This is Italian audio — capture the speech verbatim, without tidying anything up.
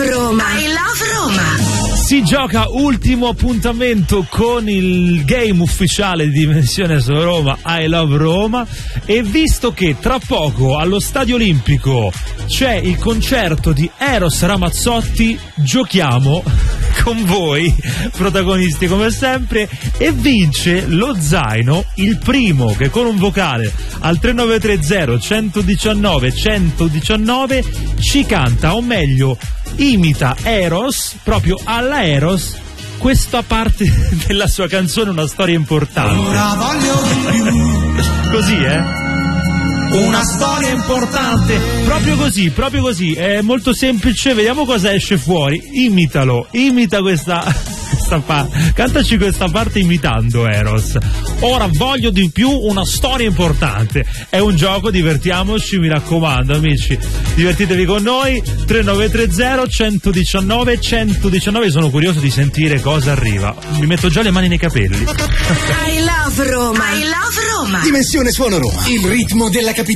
love Roma. I love Roma. Si gioca ultimo appuntamento con il game ufficiale di Dimensione su Roma, I Love Roma, e visto che tra poco allo Stadio Olimpico c'è il concerto di Eros Ramazzotti, giochiamo con voi, protagonisti come sempre, e vince lo zaino, il primo che con un vocale al tre nove tre zero uno uno uno uno uno uno nove ci canta, o meglio imita Eros, proprio alla Eros, questa parte della sua canzone, una storia importante. Ora voglio di più. Così, eh? Una storia importante, proprio così, proprio così, è molto semplice, vediamo cosa esce fuori. Imitalo, imita questa, questa parte, cantaci questa parte imitando Eros. Ora voglio di più, una storia importante. È un gioco, divertiamoci, mi raccomando amici, divertitevi con noi. Tre nove tre zero uno uno nove uno uno nove, sono curioso di sentire cosa arriva, mi metto già le mani nei capelli. I love Roma, I love Roma. Dimensione Suono Roma, il ritmo della capitale.